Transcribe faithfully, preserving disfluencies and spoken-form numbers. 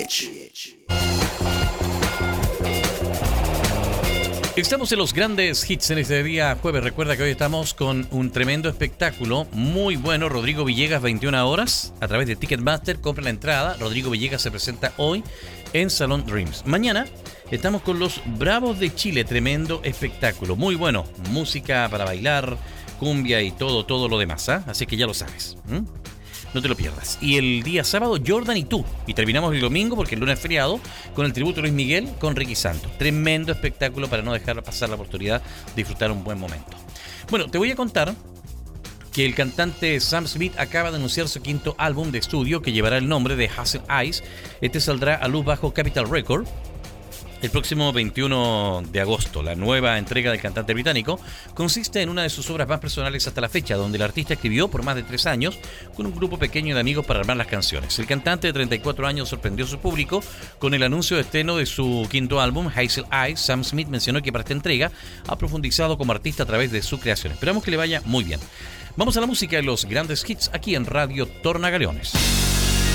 Estamos en los grandes hits en este día jueves. Recuerda que hoy estamos con un tremendo espectáculo, muy bueno. Rodrigo Villegas, veintiuna horas, a través de Ticketmaster. Compra la entrada. Rodrigo Villegas se presenta hoy en Salón Dreams. Mañana estamos con los Bravos de Chile, tremendo espectáculo, muy bueno. Música para bailar, cumbia y todo, todo lo demás, ¿eh? Así que ya lo sabes. ¿Mm? No te lo pierdas. Y el día sábado, Jordan y tú. Y terminamos el domingo, porque el lunes es feriado, con el tributo a Luis Miguel con Ricky Santos. Tremendo espectáculo para no dejar pasar la oportunidad de disfrutar un buen momento. Bueno, te voy a contar que el cantante Sam Smith acaba de anunciar su quinto álbum de estudio, que llevará el nombre de Hazel Eyes. Este saldrá a luz bajo Capitol Record el próximo veintiuno de agosto. La nueva entrega del cantante británico consiste en una de sus obras más personales hasta la fecha, donde el artista escribió por más de tres años con un grupo pequeño de amigos para armar las canciones. El cantante de treinta y cuatro años sorprendió a su público con el anuncio de estreno de su quinto álbum, Hazel Eyes. Sam Smith mencionó que para esta entrega ha profundizado como artista a través de su creación. Esperamos que le vaya muy bien. Vamos a la música de los grandes hits aquí en Radio Tornagaleones.